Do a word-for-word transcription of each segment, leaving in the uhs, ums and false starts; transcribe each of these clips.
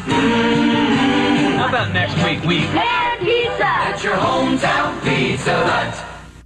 How about next week we Pan Pizza at your hometown Pizza Hut?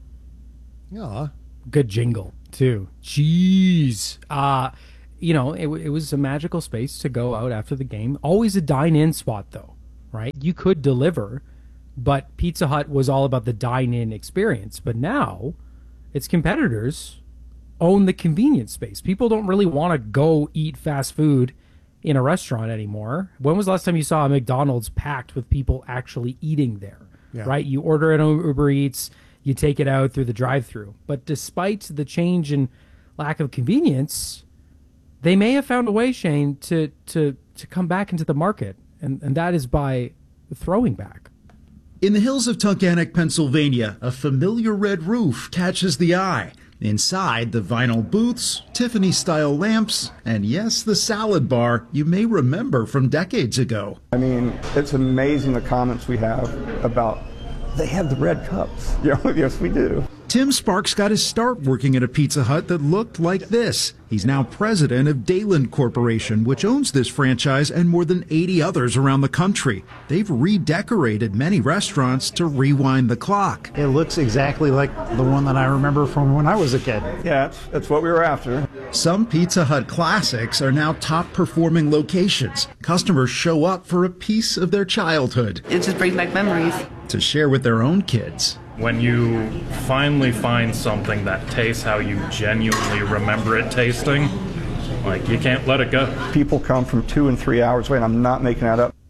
Yeah, good jingle too. Jeez, uh, you know, it, it was a magical space to go out after the game. Always a dine-in spot though, right? You could deliver, but Pizza Hut was all about the dine-in experience. But now, its competitors own the convenience space. People don't really want to go eat fast food in a restaurant anymore. When was the last time you saw a McDonald's packed with people actually eating there? Yeah. Right? You order it on Uber Eats, you take it out through the drive-thru. But despite the change in lack of convenience, they may have found a way, Shane, to to to come back into the market, and, and that is by throwing back. In the hills of Tunkhannock, Pennsylvania, a familiar red roof catches the eye. Inside, the vinyl booths, Tiffany-style lamps, and yes, the salad bar you may remember from decades ago. I mean, it's amazing the comments we have about, they have the red cups. Yeah, yes, we do. Tim Sparks got his start working at a Pizza Hut that looked like this. He's now president of Dayland Corporation, which owns this franchise and more than eighty others around the country. They've redecorated many restaurants to rewind the clock. It looks exactly like the one that I remember from when I was a kid. Yeah, that's, that's what we were after. Some Pizza Hut classics are now top-performing locations. Customers show up for a piece of their childhood. It just brings back memories. To share with their own kids. When you finally find something that tastes how you genuinely remember it tasting, like, you can't let it go. People come from two and three hours away, and I'm not making that up.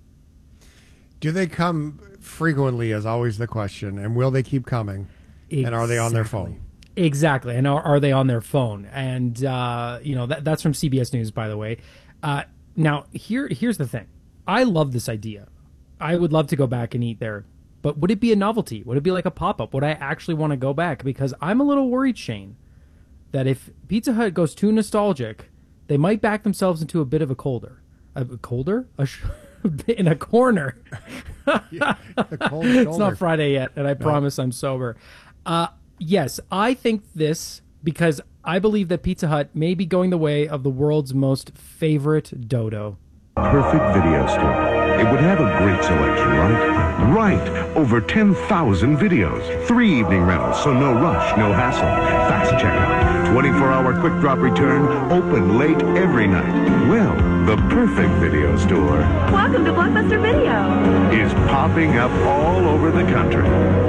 Do they come frequently is always the question, and will they keep coming? Exactly. And are they on their phone? Exactly, and are, are they on their phone? And, uh, you know, that, that's from C B S News, by the way. Uh, now, here here's the thing. I love this idea. I would love to go back and eat there. But would it be a novelty? Would it be like a pop-up? Would I actually want to go back? Because I'm a little worried, Shane, that if Pizza Hut goes too nostalgic, they might back themselves into a bit of a colder. A colder? A sh- in a corner. Yeah, cold it's not Friday yet, and I no. promise I'm sober. Uh, yes, I think this because I believe that Pizza Hut may be going the way of the world's most favorite dodo. Perfect video store. It would have a great selection, right? Right. Over ten thousand videos. Three evening rentals, so no rush, no hassle. Fast checkout. twenty-four hour quick drop return. Open late every night. Well, the perfect video store. Welcome to Blockbuster Video. Is popping up all over the country.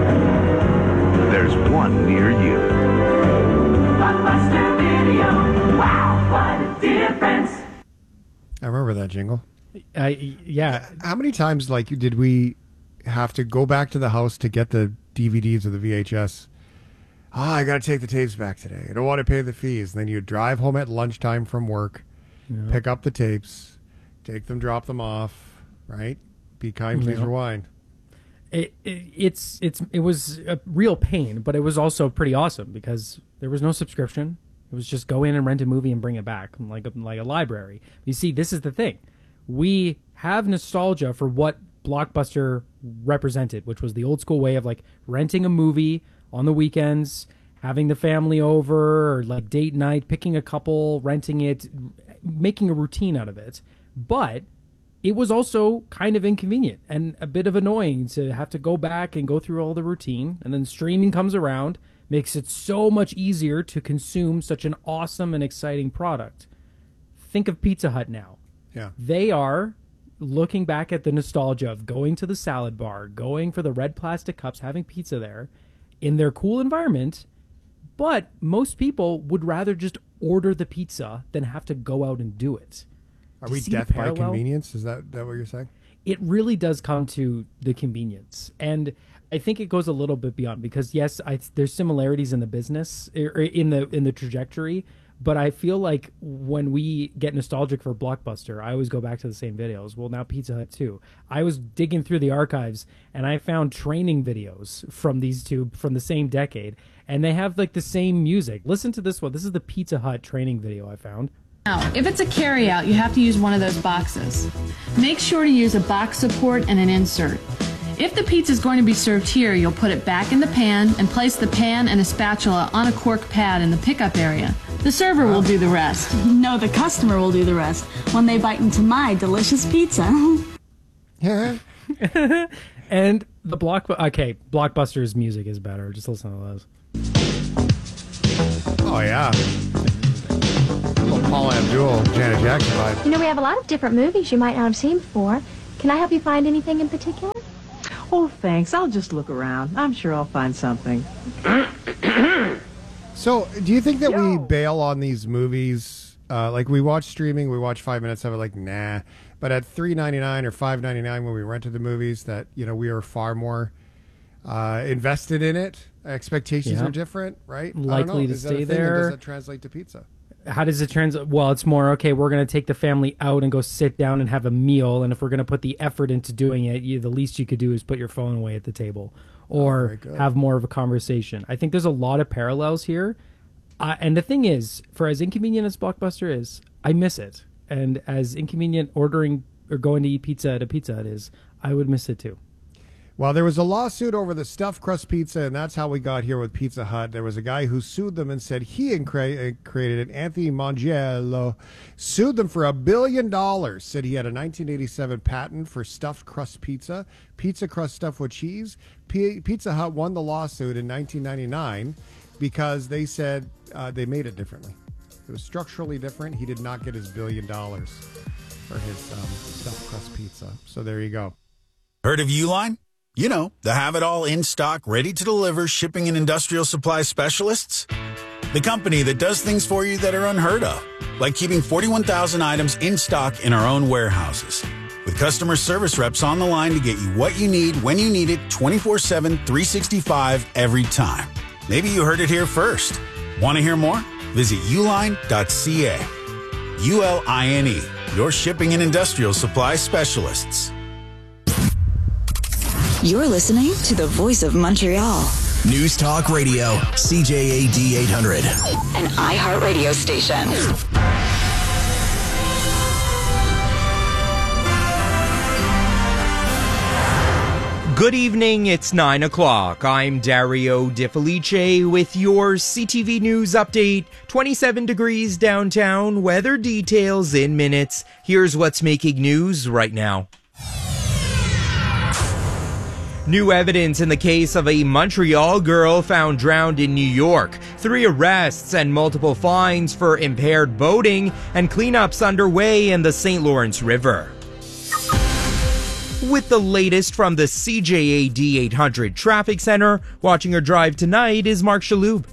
There's one near you. Blockbuster Video. Wow, what a difference. I remember that jingle. Uh, yeah. How many times, like, did we have to go back to the house to get the D V Ds or the V H S? Ah, oh, I got to take the tapes back today. I don't want to pay the fees. And then you drive home at lunchtime from work, yeah. pick up the tapes, take them, drop them off, right? Be kind, please yeah. rewind. It, it it's it's it was a real pain, but it was also pretty awesome because there was no subscription. It was just go in and rent a movie and bring it back, like a, like a library. You see, this is the thing. We have nostalgia for what Blockbuster represented, which was the old school way of like renting a movie on the weekends, having the family over, or like date night, picking a couple, renting it, making a routine out of it. But it was also kind of inconvenient and a bit of annoying to have to go back and go through all the routine. And then streaming comes around, makes it so much easier to consume such an awesome and exciting product. Think of Pizza Hut now. Yeah. They are looking back at the nostalgia of going to the salad bar, going for the red plastic cups, having pizza there in their cool environment. But most people would rather just order the pizza than have to go out and do it. Are we death by convenience? Is that, that what you're saying? It really does come to the convenience. And I think it goes a little bit beyond because, yes, I, there's similarities in the business, or in the in the trajectory. But I feel like when we get nostalgic for Blockbuster, I always go back to the same videos. Well, now Pizza Hut too. I was digging through the archives and I found training videos from these two from the same decade. And they have like the same music. Listen to this one. This is the Pizza Hut training video I found. Now, if it's a carryout, you have to use one of those boxes. Make sure to use a box support and an insert. If the pizza is going to be served here, you'll put it back in the pan and place the pan and a spatula on a cork pad in the pickup area. The server will do the rest. No, the customer will do the rest when they bite into my delicious pizza. And the block. Okay, Blockbuster's music is better. Just listen to those. Oh yeah. Little Paula Abdul, Janet Jackson vibe. You know, we have a lot of different movies you might not have seen before. Can I help you find anything in particular? Oh, thanks. I'll just look around. I'm sure I'll find something. So, do you think that Yo. we bail on these movies? Uh, like, we watch streaming, we watch five minutes of it, like, nah. But at three ninety-nine or five ninety-nine when we rented the movies, that, you know, we are far more uh, invested in it. Expectations yeah. are different, right? Likely to Is stay that a thing, there. or does that translate to pizza? How does it translate? Well, it's more, okay, we're going to take the family out and go sit down and have a meal. And if we're going to put the effort into doing it, you, the least you could do is put your phone away at the table or oh, have more of a conversation. I think there's a lot of parallels here. Uh, and the thing is, for as inconvenient as Blockbuster is, I miss it. And as inconvenient ordering or going to eat pizza at a Pizza Hut is, I would miss it too. Well, there was a lawsuit over the stuffed crust pizza, and that's how we got here with Pizza Hut. There was a guy who sued them and said he cre- created it. Anthony Mangiello sued them for a billion dollars, said he had a nineteen eighty-seven patent for stuffed crust pizza, pizza crust stuffed with cheese. P- Pizza Hut won the lawsuit in nineteen ninety-nine because they said uh, they made it differently. It was structurally different. He did not get his billion dollars for his um, stuffed crust pizza. So there you go. Heard of Uline? You know, the have-it-all in-stock, ready-to-deliver shipping and industrial supply specialists. The company that does things for you that are unheard of, like keeping forty-one thousand items in stock in our own warehouses. With customer service reps on the line to get you what you need when you need it twenty-four seven, three sixty-five every time. Maybe you heard it here first. Want to hear more? Visit uline dot c a. U L I N E, your shipping and industrial supply specialists. You're listening to the Voice of Montreal. News Talk Radio, C J A D eight hundred. An iHeartRadio station. Good evening, it's nine o'clock. I'm Dario Di Felice with your C T V News update. twenty-seven degrees downtown, weather details in minutes. Here's what's making news right now. New evidence in the case of a Montreal girl found drowned in New York. Three arrests and multiple fines for impaired boating, and cleanups underway in the Saint Lawrence River. With the latest from the C J A D eight hundred Traffic Center, watching her drive tonight is Mark Shaloub.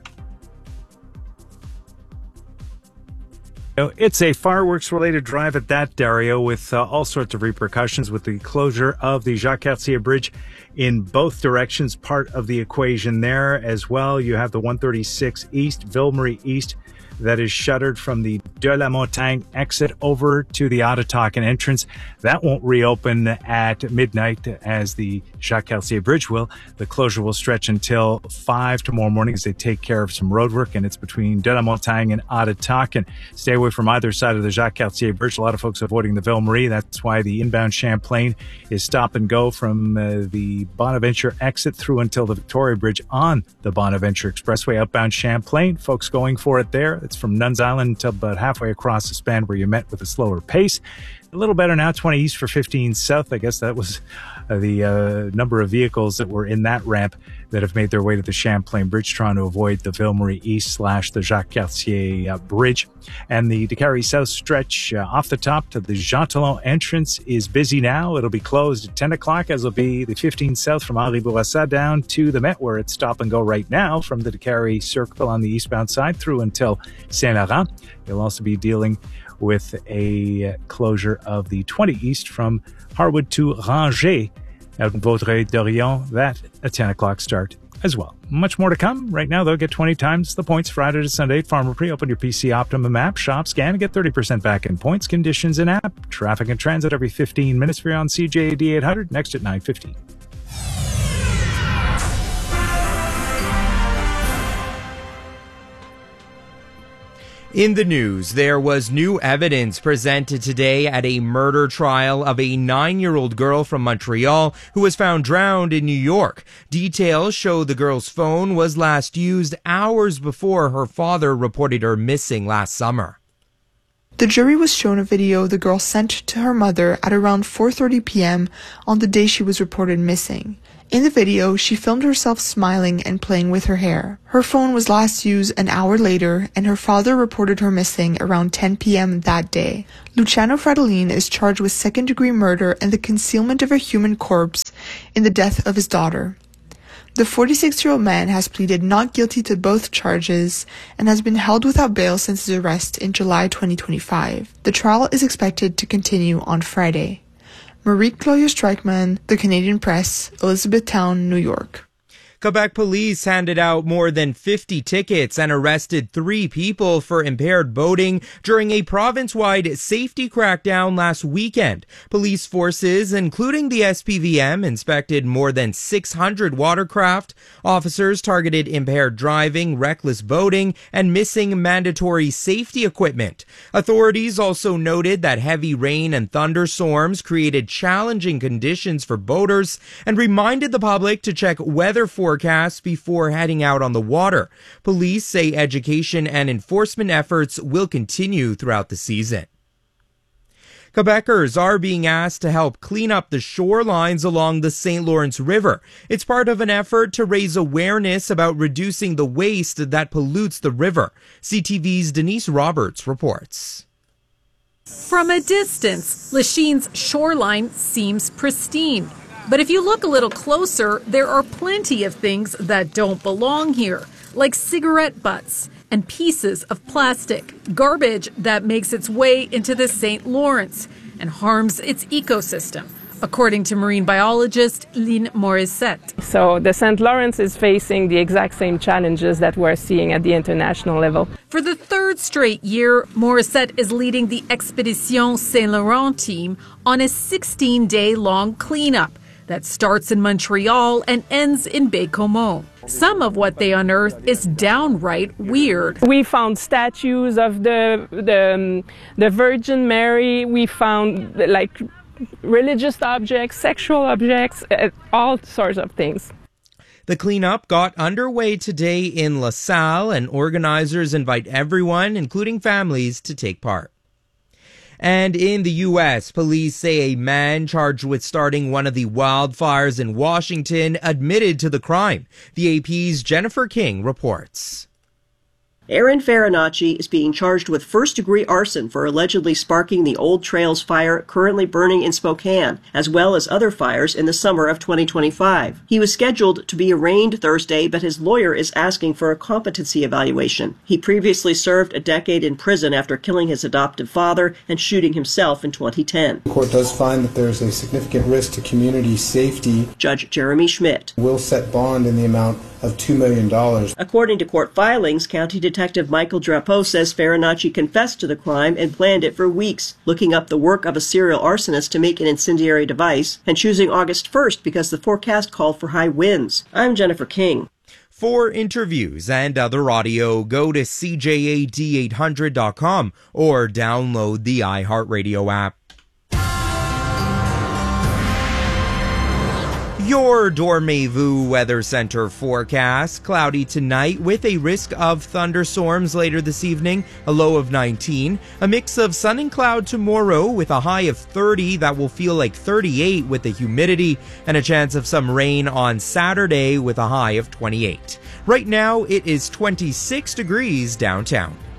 It's a fireworks-related drive at that, Dario, with uh, all sorts of repercussions with the closure of the Jacques-Cartier Bridge in both directions. Part of the equation there as well. You have the one thirty-six East, Ville-Marie East, that is shuttered from the De la Montagne exit over to the Ottawakan entrance. That won't reopen at midnight as the Jacques-Cartier Bridge will. The closure will stretch until five tomorrow morning as they take care of some roadwork, and it's between De la Montagne and Ottawakan. Stay away from either side of the Jacques-Cartier Bridge. A lot of folks avoiding the Ville-Marie. That's why the inbound Champlain is stop and go from uh, the Bonaventure exit through until the Victoria Bridge on the Bonaventure Expressway. Outbound Champlain, folks going for it there. It's from Nuns Island until about halfway across the span where you met with a slower pace. A little better now, twenty east for fifteen south. I guess that was uh, the uh, number of vehicles that were in that ramp that have made their way to the Champlain Bridge, trying to avoid the Ville-Marie East slash the Jacques-Cartier uh, Bridge. And the Décarie South stretch uh, off the top to the Jean Talon entrance is busy now. It'll be closed at ten o'clock, as will be the fifteen south from Henri Bourassa down to the Met, where it's stop and go right now from the Décarie Circle on the eastbound side through until Saint-Laurent. You'll also be dealing with a closure of the twenty east from Harwood to Rangers out in Vaudreuil-Dorion. That at ten o'clock start as well. Much more to come. Right now, though, get twenty times the points Friday to Sunday at Pharmaprix. Open your P C Optimum app, shop, scan, and get thirty percent back in points, conditions, and app. Traffic and transit every fifteen minutes for you on C J A D eight hundred, next at nine fifteen. In the news, there was new evidence presented today at a murder trial of a nine-year-old girl from Montreal who was found drowned in New York. Details show the girl's phone was last used hours before her father reported her missing last summer. The jury was shown a video the girl sent to her mother at around four thirty p.m. on the day she was reported missing. In the video, she filmed herself smiling and playing with her hair. Her phone was last used an hour later, and her father reported her missing around ten p.m. that day. Luciano Fratellin is charged with second-degree murder and the concealment of a human corpse in the death of his daughter. The forty-six-year-old man has pleaded not guilty to both charges and has been held without bail since his arrest in July twenty twenty-five. The trial is expected to continue on Friday. Marie-Claude Streichman, The Canadian Press, Elizabethtown, New York. Quebec police handed out more than fifty tickets and arrested three people for impaired boating during a province-wide safety crackdown last weekend. Police forces, including the S P V M, inspected more than six hundred watercraft. Officers targeted impaired driving, reckless boating, and missing mandatory safety equipment. Authorities also noted that heavy rain and thunderstorms created challenging conditions for boaters and reminded the public to check weather forecasts forecasts before heading out on the water. Police say education and enforcement efforts will continue throughout the season. Quebecers are being asked to help clean up the shorelines along the Saint Lawrence River. It's part of an effort to raise awareness about reducing the waste that pollutes the river. C T V's Denise Roberts reports. From a distance, Lachine's shoreline seems pristine. But if you look a little closer, there are plenty of things that don't belong here, like cigarette butts and pieces of plastic, garbage that makes its way into the Saint Lawrence and harms its ecosystem, according to marine biologist Lynn Morissette. So the Saint Lawrence is facing the exact same challenges that we're seeing at the international level. For the third straight year, Morissette is leading the Expedition Saint Laurent team on a sixteen-day-long cleanup that starts in Montreal and ends in Baie-Comeau. Some of what they unearth is downright weird. We found statues of the the, um, the Virgin Mary. We found like religious objects, sexual objects, uh, all sorts of things. The cleanup got underway today in LaSalle, and organizers invite everyone, including families, to take part. And in the U S, police say a man charged with starting one of the wildfires in Washington admitted to the crime. The A P's Jennifer King reports. Aaron Farinacci is being charged with first-degree arson for allegedly sparking the Old Trails fire currently burning in Spokane, as well as other fires in the summer of twenty twenty-five. He was scheduled to be arraigned Thursday, but his lawyer is asking for a competency evaluation. He previously served a decade in prison after killing his adoptive father and shooting himself in twenty ten. The court does find that there is a significant risk to community safety. Judge Jeremy Schmidt will set bond in the amount of two million dollars. According to court filings, County Detective Michael Drapeau says Farinacci confessed to the crime and planned it for weeks, looking up the work of a serial arsonist to make an incendiary device, and choosing August first because the forecast called for high winds. I'm Jennifer King. For interviews and other audio, go to C J A D eight hundred dot com or download the iHeartRadio app. Your Dormez-vous Weather Center forecast: cloudy tonight with a risk of thunderstorms later this evening, a low of nineteen. A mix of sun and cloud tomorrow with a high of thirty that will feel like thirty-eight with the humidity, and a chance of some rain on Saturday with a high of twenty-eight. Right now it is twenty-six degrees downtown.